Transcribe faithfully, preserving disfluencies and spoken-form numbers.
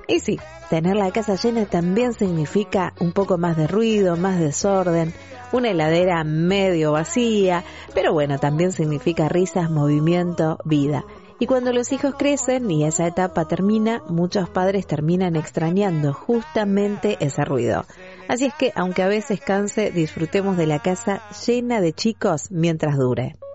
Y sí, tener la casa llena también significa un poco más de ruido, más desorden, una heladera medio vacía, pero bueno, también significa risas, movimiento, vida. Y cuando los hijos crecen y esa etapa termina, muchos padres terminan extrañando justamente ese ruido. Así es que, aunque a veces canse, disfrutemos de la casa llena de chicos mientras dure.